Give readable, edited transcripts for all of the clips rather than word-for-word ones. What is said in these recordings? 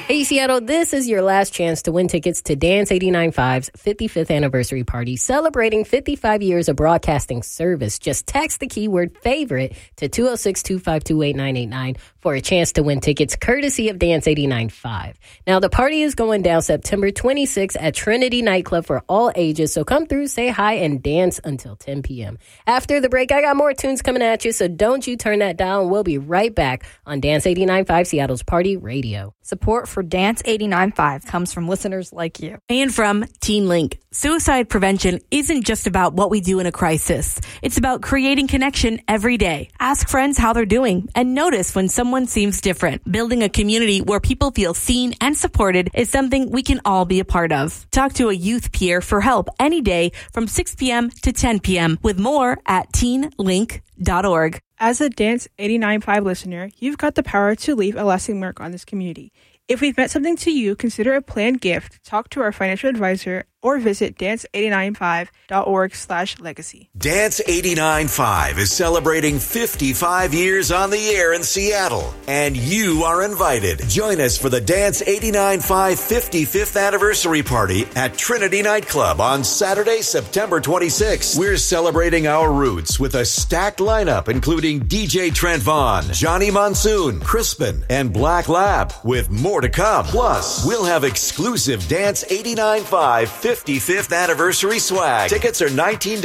Hey, Seattle, this is your last chance to win tickets to Dance 89.5's 55th anniversary party, celebrating 55 years of broadcasting service. Just text the keyword favorite to 206-252-8989 for a chance to win tickets, courtesy of Dance 89.5. Now, the party is going down September 26th at Trinity Nightclub for all ages, so come through, say hi, and dance until 10 p.m. After the break, I got more tunes coming at you, so don't you turn that down. We'll be right back on Dance 89.5, Seattle's Party Radio. Support for Dance 89.5 comes from listeners like you. And from Teen Link. Suicide prevention isn't just about what we do in a crisis. It's about creating connection every day. Ask friends how they're doing and notice when someone seems different. Building a community where people feel seen and supported is something we can all be a part of. Talk to a youth peer for help any day from 6 p.m. to 10 p.m. with more at teenlink.org. As a Dance 89.5 listener, you've got the power to leave a lasting mark on this community. If we've meant something to you, consider a planned gift, talk to our financial advisor, or visit dance895.org/legacy. Dance 89.5 is celebrating 55 years on the air in Seattle, and you are invited. Join us for the Dance 89.5 55th anniversary party at Trinity Nightclub on Saturday, September 26th. We're celebrating our roots with a stacked lineup, including DJ Trent Vaughn, Johnny Monsoon, Crispin, and Black Lab, with more to come. Plus, we'll have exclusive Dance 89.5 55th anniversary swag. Tickets are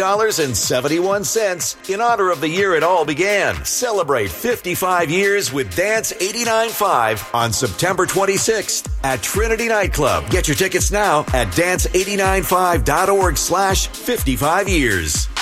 $19.71 in honor of the year it all began. Celebrate 55 years with Dance 89.5 on September 26th at Trinity Nightclub. Get your tickets now at dance895.org/55 years.